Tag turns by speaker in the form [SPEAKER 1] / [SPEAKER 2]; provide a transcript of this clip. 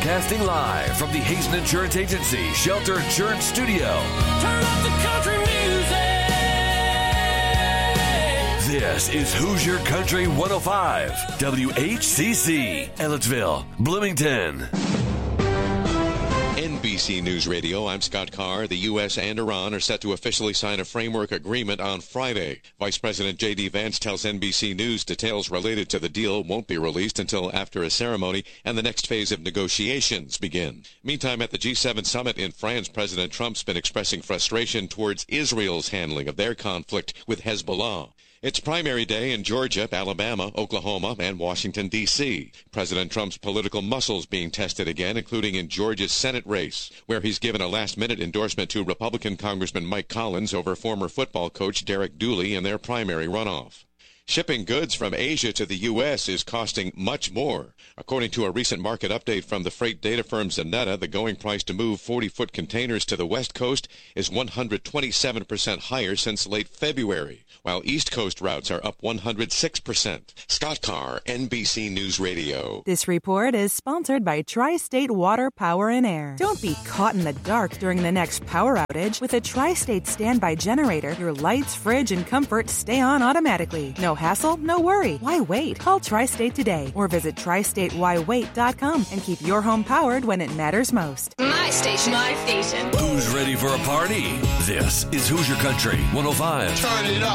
[SPEAKER 1] Broadcasting live from the Hazen Insurance Agency Shelter Insurance Studio.
[SPEAKER 2] Turn up the country music.
[SPEAKER 1] This is Hoosier Country 105, WHCC, Ellettsville, Bloomington.
[SPEAKER 3] NBC News Radio, I'm Scott Carr. The U.S. and Iran are set to officially sign a framework agreement on Friday. Vice President J.D. Vance tells NBC News details related to the deal won't be released until after a ceremony and the next phase of negotiations begin. Meantime, at the G7 summit in France, President Trump's been expressing frustration towards Israel's handling of their conflict with Hezbollah. It's primary day in Georgia, Alabama, Oklahoma, and Washington, D.C. President Trump's political muscles being tested again, including in Georgia's Senate race, where he's given a last-minute endorsement to Republican Congressman Mike Collins over former football coach Derek Dooley in their primary runoff. Shipping goods from Asia to the U.S. is costing much more. According to a recent market update from the freight data firm Zanetta, the going price to move 40-foot containers to the West Coast is 127% higher since late February, while East Coast routes are up 106%. Scott Carr, NBC News Radio.
[SPEAKER 4] This report is sponsored by Tri-State Water, Power, and Air. Don't be caught in the dark during the next power outage. With a Tri-State standby generator, your lights, fridge, and comfort stay on automatically. No hassle, no worry. Why wait? Call Tri-State today or visit tristatewhywait.com and keep your home powered when it matters most.
[SPEAKER 5] My station. My station.
[SPEAKER 1] Who's ready for a party? This is Hoosier Country 105.
[SPEAKER 6] Turn it up.